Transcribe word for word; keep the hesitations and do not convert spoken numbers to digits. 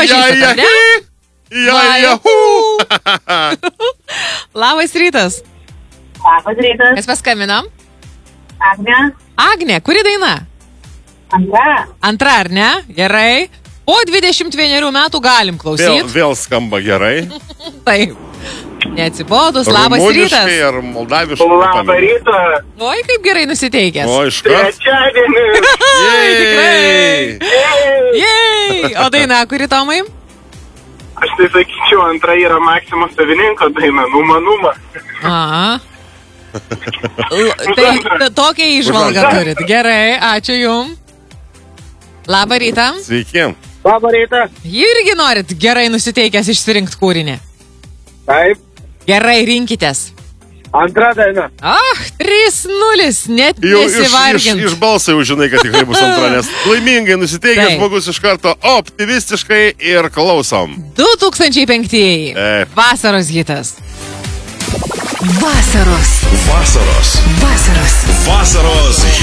pažįstate, ja, ne? Ja, ja, hu. Labas rytas. Labas rytas. Mes paskambinam. Agnė. Agnė, kuri daina? Antra. Antra, ar ne? Gerai. Po dvidešimt vienerių metų galim Vėl, klausyti. vėl skamba gerai. Taip. Neatsibodus, labas Rumuniškai rytas. ar moldaviškai. Labą rytą. Oi, kaip gerai nusiteikęs. O, iš karto. Trečiadienis. Tikrai. Jej. O daina, kuri, Tomai? Aš tai sakyčiau, antra yra Maksimos savininko daina, Numa Numa. A. L- tai t- tokią įžvalgą turit. Gerai, ačiū jum. Labą rytą. Sveiki. Labą rytą. Irgi norit gerai nusiteikęs išsirinkti kūrinį. Taip. Gerai, rinkitės. Antra daina. Ah, trys nulis, net Jau iš, iš, nesivargint. iš balso jau žinai, kad tikrai bus antra, nes laimingai nusiteikęs Taip. žmogus iš karto optimistiškai ir klausom. du tūkstančiai penktieji. Taip. Vasaros hitas. Vasaros. Vasaros. Vasaros. Vasaros